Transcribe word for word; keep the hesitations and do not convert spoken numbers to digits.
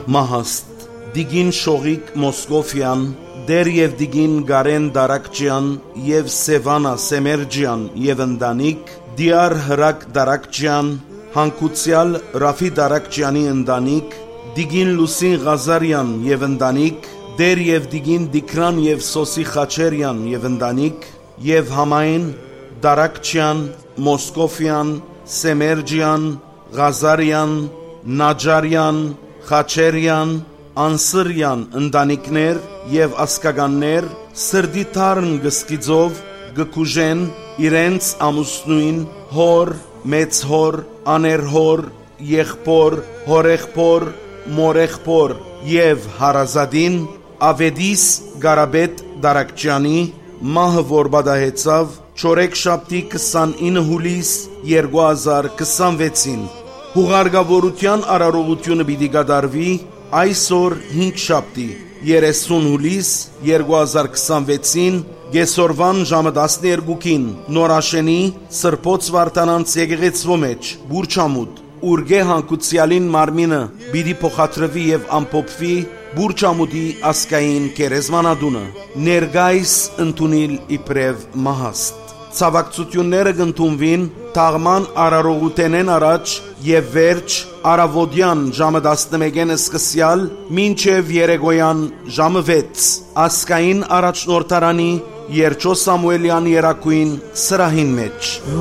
Մահաստ Դիգին Շողիկ Մոսկովյան Դեր եւ Դիգին Գարեն Դարակջյան եւ Սևանա Սեմերջյան եւ ընտանիք Դիար Հրակ Դարակջյան Հանկուցյալ Ռաֆի Դարակջյանի ընտանիք Դիգին Լուսին Ղազարյան եւ ընտանիք Դեր եւ Դիգին Դիկրան եւ Սոսի Խաչերյան եւ ընտանիք եւ համայն Դարակջյան Մոսկովյան Սեմերջյան Ղազարյան Նաջարյան Խաչերյան Անսրյան ընտանիքներ եւ ասկագաններ սրդի թարն գսկիձով գկուժեն իրենց ամուսնուին հոր մեծ հոր աներհոր եղբոր հորեղբոր մորեղբոր եւ հարազադին Ավեդիս Գարաբետ Դարակջյանի մահը որ բադահեցավ չորեքշաբթի քսանինը հուլիս երկու հազար քսանվեցին հուղարգավորության արարողությունը պիտի կատարվի այսօր հինգշաբթի երեսուն հուլիս երկու հազար քսանվեցին գեսորվան ժամը տասներկուին նորաշենի սրբոց վարդանանց եկեղեցվո մեջ բուրչամուտ ուրգե հանկուցյալին մարմինը պիտի փոխադրվի եւ ամփոփվի բուրչամուտի ասկային կերեզմանադունը ներգայիս ընդունիլ իբրև մահաստ ցավակցությունները կընդունվին թաղման արարողութենեն առաջ եւ վերջ արավոդյան ժամը տասնմեկին սկսյալ մինչեւ երեկոյան ժամը վեց ասկային առաջնորդարանի Երջո Սամուելյան երակույն սրահին մեջ